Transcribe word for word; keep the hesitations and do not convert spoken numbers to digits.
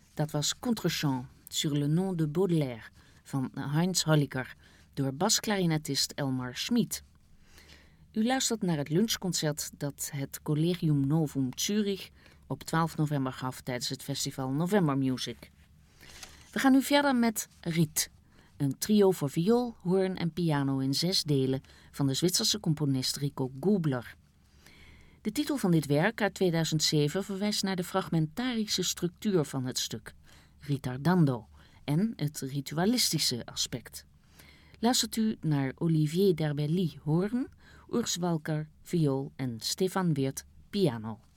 Dat was Contrechamp sur le nom de Baudelaire van Heinz Holliker door basklarinetist Elmar Schmid. U luistert naar het lunchconcert dat het Collegium Novum Zurich op twaalf november gaf tijdens het festival November Music. We gaan nu verder met Riet, een trio voor viool, hoorn en piano in zes delen van de Zwitserse componist Rico Gubler. De titel van dit werk uit tweeduizend zeven verwijst naar de fragmentarische structuur van het stuk, ritardando, en het ritualistische aspect. Luistert u naar Olivier Derbelly hoorn, Urs Walker viool en Stefan Weert piano.